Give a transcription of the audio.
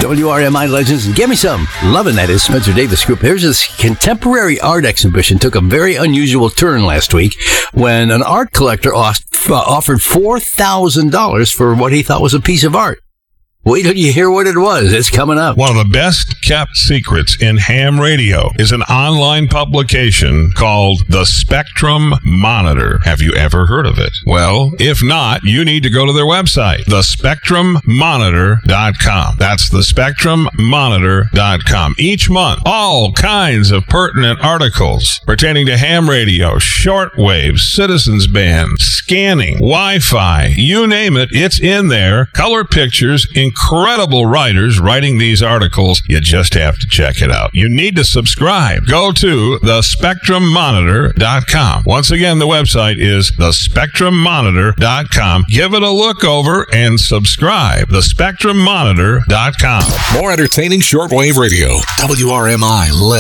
WRMI legends and give me some. Loving that is Spencer Davis Group. Here's this contemporary art exhibition. Took a very unusual turn last week when an art collector offered $4,000 for what he thought was a piece of art. Wait till you hear what it was. It's coming up. One of the best kept secrets in ham radio is an online publication called The Spectrum Monitor. Have you ever heard of it? Well, if not, you need to go to their website, thespectrummonitor.com. That's thespectrummonitor.com. Each month, all kinds of pertinent articles pertaining to ham radio, shortwave, citizens band, scanning, Wi-Fi, you name it, it's in there. Color pictures, incredible writers writing these articles. You just have to check it out. You need to subscribe. Go to thespectrummonitor.com. Once again, the website is thespectrummonitor.com. Give it a look over and subscribe. Thespectrummonitor.com. More entertaining shortwave radio. WRMI